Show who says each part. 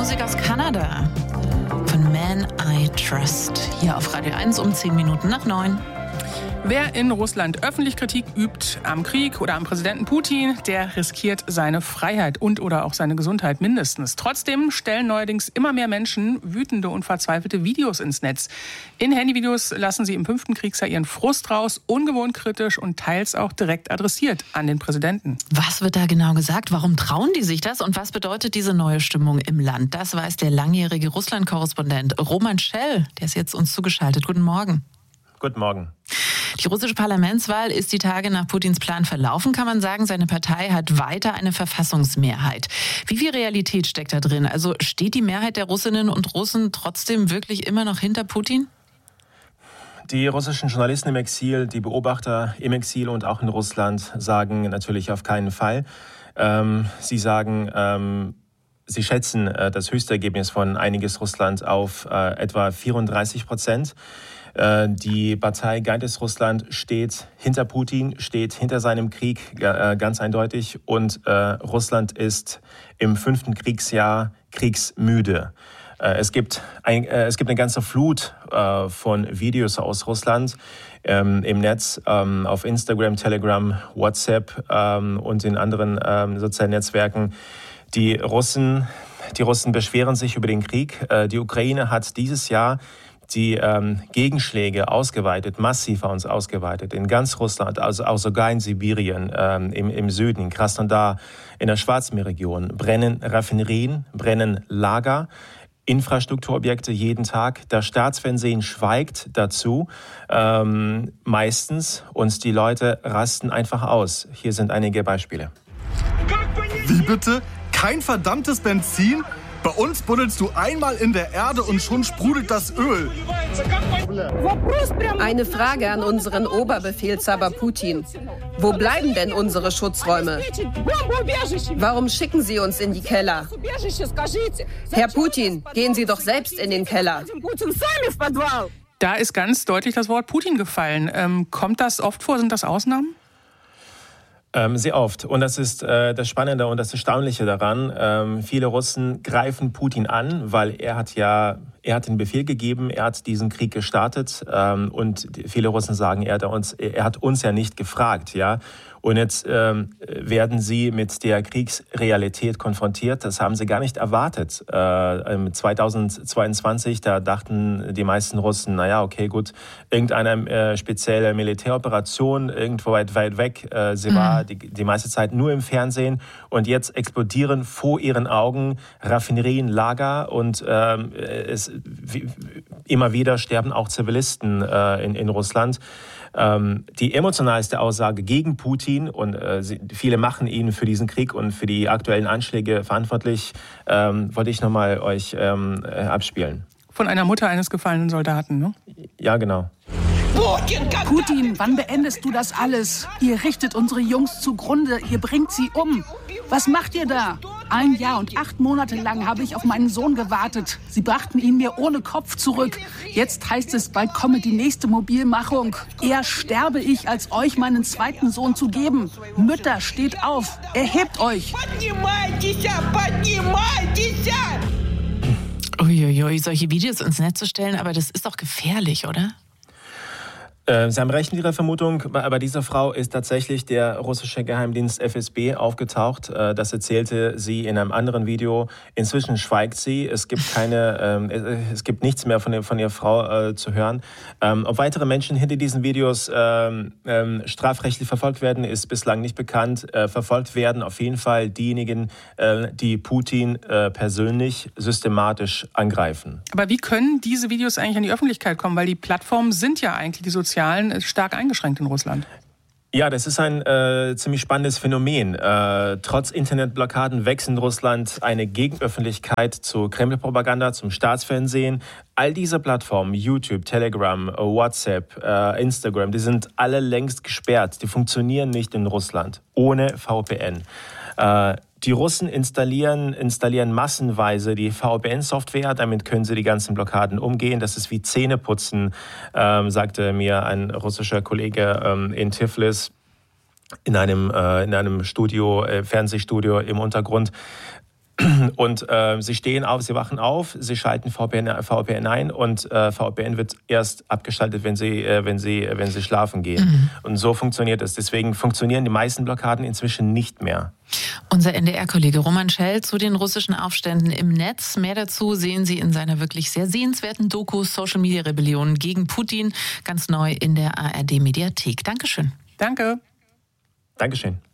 Speaker 1: Musik aus Kanada von Man I Trust. Hier auf Radio 1 um 10 Minuten nach 9.
Speaker 2: Wer in Russland öffentlich Kritik übt am Krieg oder am Präsidenten Putin, der riskiert seine Freiheit und oder auch seine Gesundheit mindestens. Trotzdem stellen neuerdings immer mehr Menschen wütende und verzweifelte Videos ins Netz. In Handyvideos lassen sie im 5. Kriegsjahr ihren Frust raus, ungewohnt kritisch und teils auch direkt adressiert an den Präsidenten.
Speaker 1: Was wird da genau gesagt? Warum trauen die sich das? Und was bedeutet diese neue Stimmung im Land? Das weiß der langjährige Russland-Korrespondent Roman Schell. Der ist jetzt uns zugeschaltet. Guten Morgen.
Speaker 3: Guten Morgen.
Speaker 1: Die russische Parlamentswahl ist die Tage nach Putins Plan verlaufen, kann man sagen. Seine Partei hat weiter eine Verfassungsmehrheit. Wie viel Realität steckt da drin? Also steht die Mehrheit der Russinnen und Russen trotzdem wirklich immer noch hinter Putin?
Speaker 3: Die russischen Journalisten im Exil, die Beobachter im Exil und auch in Russland sagen natürlich auf keinen Fall. Sie sagen, sie schätzen das höchste Ergebnis von Einiges Russland auf etwa 34%. Die Partei Geeintes Russland steht hinter Putin, steht hinter seinem Krieg ganz eindeutig. Und Russland ist im 5. Kriegsjahr kriegsmüde. Es gibt eine ganze Flut von Videos aus Russland im Netz, auf Instagram, Telegram, WhatsApp und in anderen sozialen Netzwerken. Die Russen beschweren sich über den Krieg. Die Ukraine hat dieses Jahr die Gegenschläge ausgeweitet, massiv ausgeweitet, in ganz Russland, also auch sogar in Sibirien, im Süden, in Krasnodar, in der Schwarzmeerregion, brennen Raffinerien, brennen Lager, Infrastrukturobjekte jeden Tag. Das Staatsfernsehen schweigt dazu, meistens, und die Leute rasten einfach aus. Hier sind einige Beispiele.
Speaker 4: Wie bitte? Kein verdammtes Benzin? Bei uns buddelst du einmal in der Erde und schon sprudelt das Öl.
Speaker 5: Eine Frage an unseren Oberbefehlshaber Putin. Wo bleiben denn unsere Schutzräume? Warum schicken Sie uns in die Keller? Herr Putin, gehen Sie doch selbst in den Keller.
Speaker 2: Da ist ganz deutlich das Wort Putin gefallen. Kommt das oft vor? Sind das Ausnahmen?
Speaker 3: Sehr oft. Und das ist das Spannende und das Erstaunliche daran. Viele Russen greifen Putin an, weil er hat den Befehl gegeben, er hat diesen Krieg gestartet. Und viele Russen sagen, er hat uns ja nicht gefragt. Ja? Und jetzt werden sie mit der Kriegsrealität konfrontiert. Das haben sie gar nicht erwartet. 2022, da dachten die meisten Russen, naja, okay, gut, irgendeine spezielle Militäroperation irgendwo weit weg. Sie war die meiste Zeit nur im Fernsehen. Und jetzt explodieren vor ihren Augen Raffinerien, Lager. Und immer wieder sterben auch Zivilisten in Russland. Die emotionalste Aussage gegen Putin, und viele machen ihn für diesen Krieg und für die aktuellen Anschläge verantwortlich, wollte ich nochmal euch abspielen.
Speaker 2: Von einer Mutter eines gefallenen Soldaten, ne?
Speaker 3: Ja, genau.
Speaker 6: Putin, wann beendest du das alles? Ihr richtet unsere Jungs zugrunde, ihr bringt sie um. Was macht ihr da? 1 Jahr und 8 Monate lang habe ich auf meinen Sohn gewartet. Sie brachten ihn mir ohne Kopf zurück. Jetzt heißt es, bald komme die nächste Mobilmachung. Eher sterbe ich, als euch meinen zweiten Sohn zu geben. Mütter, steht auf, erhebt euch.
Speaker 1: Uiuiui, solche Videos ins Netz zu stellen, aber das ist doch gefährlich, oder?
Speaker 3: Sie haben recht in Ihrer Vermutung. Bei dieser Frau ist tatsächlich der russische Geheimdienst FSB aufgetaucht. Das erzählte sie in einem anderen Video. Inzwischen schweigt sie. Es gibt nichts mehr von ihrer Frau zu hören. Ob weitere Menschen hinter diesen Videos strafrechtlich verfolgt werden, ist bislang nicht bekannt. Verfolgt werden auf jeden Fall diejenigen, die Putin persönlich systematisch angreifen.
Speaker 2: Aber wie können diese Videos eigentlich an die Öffentlichkeit kommen? Weil die Plattformen sind ja eigentlich die sozialen stark eingeschränkt in Russland.
Speaker 3: Ja, das ist ein ziemlich spannendes Phänomen. Trotz Internetblockaden wächst in Russland eine Gegenöffentlichkeit zur Kreml-Propaganda, zum Staatsfernsehen. All diese Plattformen, YouTube, Telegram, WhatsApp, Instagram, die sind alle längst gesperrt. Die funktionieren nicht in Russland ohne VPN. Die Russen installieren massenweise die VPN-Software, damit können sie die ganzen Blockaden umgehen. Das ist wie Zähneputzen, sagte mir ein russischer Kollege in Tiflis in einem Studio, Fernsehstudio im Untergrund. Und sie stehen auf, sie wachen auf, sie schalten VPN ein und VPN wird erst abgeschaltet, wenn sie schlafen gehen. Und so funktioniert es. Deswegen funktionieren die meisten Blockaden inzwischen nicht mehr.
Speaker 1: Unser NDR-Kollege Roman Schell zu den russischen Aufständen im Netz. Mehr dazu sehen Sie in seiner wirklich sehr sehenswerten Doku Social-Media-Rebellion gegen Putin, ganz neu in der ARD-Mediathek. Dankeschön.
Speaker 2: Danke.
Speaker 3: Dankeschön.